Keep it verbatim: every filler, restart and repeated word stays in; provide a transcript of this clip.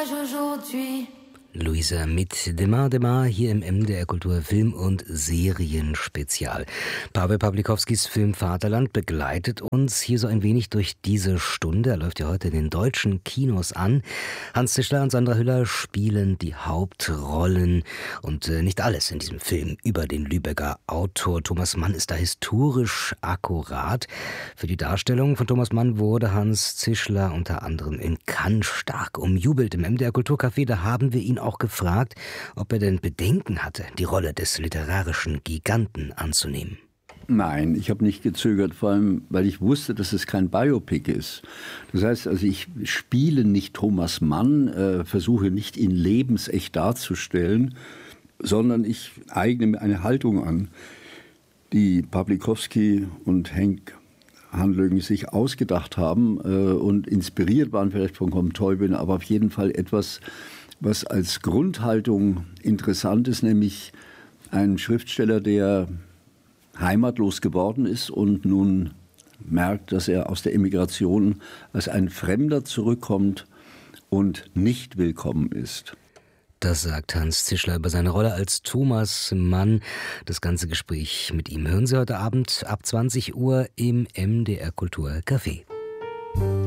courage aujourd'hui. Luisa mit Demain Demain hier im M D R Kultur Film- und Serienspezial. Paweł Pawlikowskis Film Vaterland begleitet uns hier so ein wenig durch diese Stunde. Er läuft ja heute in den deutschen Kinos an. Hans Zischler und Sandra Hüller spielen die Hauptrollen und äh, nicht alles in diesem Film über den Lübecker Autor. Thomas Mann ist da historisch akkurat. Für die Darstellung von Thomas Mann wurde Hans Zischler unter anderem in Cannes stark umjubelt. Im M D R Kulturcafé, da haben wir ihn auch gefragt, ob er denn Bedenken hatte, die Rolle des literarischen Giganten anzunehmen. Nein, ich habe nicht gezögert, vor allem, weil ich wusste, dass es kein Biopic ist. Das heißt, also ich spiele nicht Thomas Mann, äh, versuche nicht, ihn lebensecht darzustellen, sondern ich eigne mir eine Haltung an, die Pawlikowski und Henk Hanlögen sich ausgedacht haben äh, und inspiriert waren vielleicht von Combe-Teubin, aber auf jeden Fall etwas, was als Grundhaltung interessant ist, nämlich ein Schriftsteller, der heimatlos geworden ist und nun merkt, dass er aus der Emigration als ein Fremder zurückkommt und nicht willkommen ist. Das sagt Hans Zischler über seine Rolle als Thomas Mann. Das ganze Gespräch mit ihm hören Sie heute Abend ab zwanzig Uhr im M D R Kultur Café.